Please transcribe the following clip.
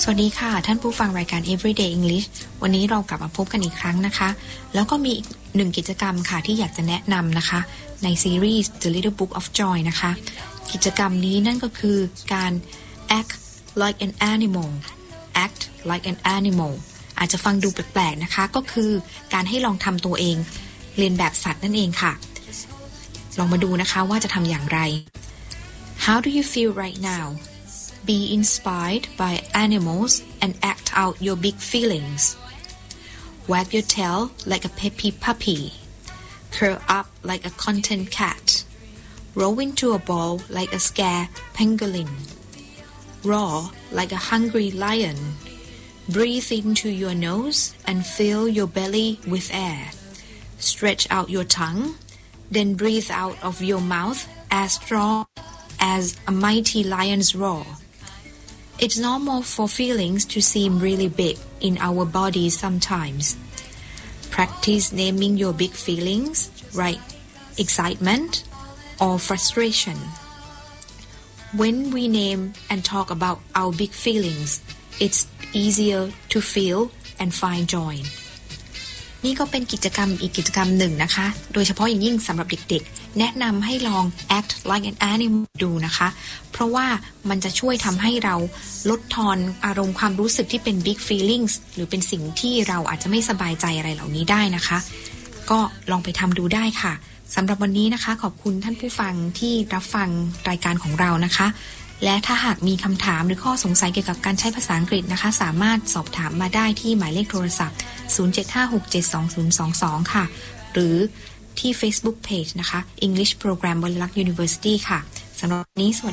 สวัสดีค่ะท่านผู้ฟังรายการ Everyday English วันนี้เรากลับมาพบกันอีกครั้งนะคะแล้วก็มีอีกหนึ่งกิจกรรมค่ะที่อยากจะแนะนำนะคะในซีรีส์ The Little Book of Joy นะคะกิจกรรมนี้นั่นก็คือการ act like an animal act like an animal อาจจะฟังดูแปลกๆนะคะก็คือการให้ลองทำตัวเองเรียนแบบสัตว์นั่นเองค่ะลองมาดูนะคะว่าจะทำอย่างไร How do you feel right now?Be inspired by animals and act out your big feelings. Wag your tail like a peppy puppy. Curl up like a content cat. Roll into a ball like a scared pangolin. Roar like a hungry lion. Breathe into your nose and fill your belly with air. Stretch out your tongue, then breathe out of your mouth as strong as a mighty lion's roar.It's normal for feelings to seem really big in our bodies sometimes. Practice naming your big feelings, like excitement or frustration. When we name and talk about our big feelings, it's easier to feel and find joy. นี่ก็เป็นกิจกรรมอีกกิจกรรมหนึ่งนะคะโดยเฉพาะอย่างยิ่งสำหรับเด็กๆแนะนำให้ลอง act like an animal ดูนะคะเพราะว่ามันจะช่วยทำให้เราลดทอนอารมณ์ความรู้สึกที่เป็น big feelings หรือเป็นสิ่งที่เราอาจจะไม่สบายใจอะไรเหล่านี้ได้นะคะก็ลองไปทำดูได้ค่ะสำหรับวันนี้นะคะขอบคุณท่านผู้ฟังที่รับฟังรายการของเรานะคะและถ้าหากมีคำถามหรือข้อสงสัยเกี่ยวกับการใช้ภาษาอังกฤษนะคะสามารถสอบถามมาได้ที่หมายเลขโทรศัพท์0756720022ค่ะหรือที่ Facebook Page นะคะ English Program วลัยลักษณ์ University ค่ะสำหรับวันนี้สวัสดี